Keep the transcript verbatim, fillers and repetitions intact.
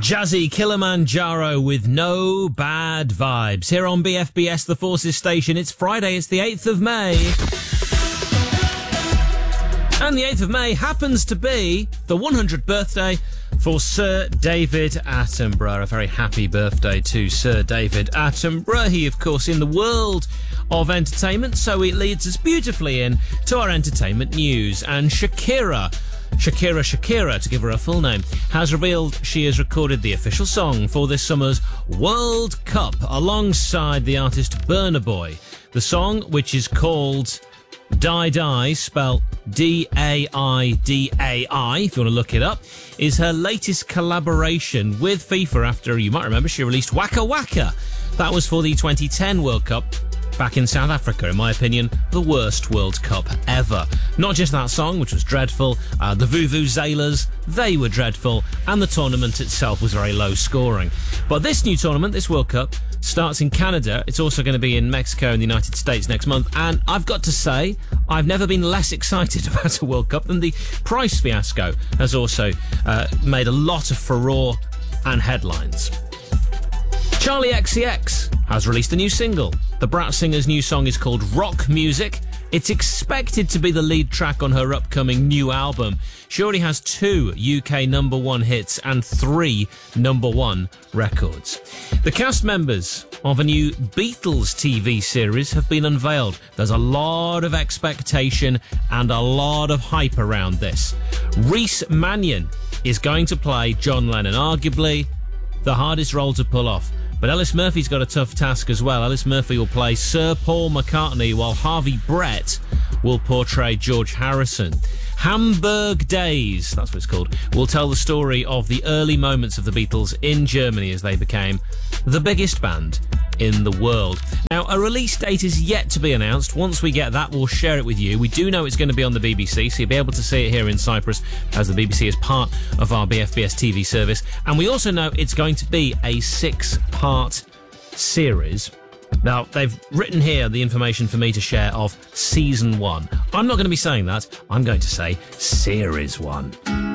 Jazzy Kilimanjaro with No Bad Vibes. Here on B F B S, the Forces Station. It's Friday, it's the eighth of May. And the eighth of May happens to be the one hundredth birthday for Sir David Attenborough. A very happy birthday to Sir David Attenborough. He, of course, in the world of entertainment, so it leads us beautifully in to our entertainment news. And Shakira... Shakira Shakira, to give her a full name, has revealed she has recorded the official song for this summer's World Cup alongside the artist Burna Boy. The song, which is called Die Die, spelled D A I D A I, if you want to look it up, is her latest collaboration with FIFA after, you might remember, she released Waka Waka. That was for the twenty ten World Cup back in South Africa. In my opinion, the worst World Cup ever. Not just that song, which was dreadful, uh, the Vuvuzelas, they were dreadful, and the tournament itself was very low scoring. But this new tournament, this World Cup, starts in Canada. It's also going to be in Mexico and the United States next month, and I've got to say, I've never been less excited about a World Cup than the price fiasco has also uh, made a lot of furore and headlines. Charlie X C X has released a new single. The Brat Singer's new song is called Rock Music. It's expected to be the lead track on her upcoming new album. She already has two U K number one hits and three number one records. The cast members of a new Beatles T V series have been unveiled. There's a lot of expectation and a lot of hype around this. Rhys Mannion is going to play John Lennon, arguably the hardest role to pull off. But Ellis Murphy's got a tough task as well. Ellis Murphy will play Sir Paul McCartney, while Harvey Brett will portray George Harrison. Hamburg Days, that's what it's called, will tell the story of the early moments of the Beatles in Germany as they became the biggest band in the world. Now, a release date is yet to be announced. Once we get that, we'll share it with you. We do know it's going to be on the B B C, so you'll be able to see it here in Cyprus, as the B B C is part of our B F B S T V service. And we also know it's going to be a six-part series. Now, they've written here the information for me to share of Season one. I'm not going to be saying that. I'm going to say Series one.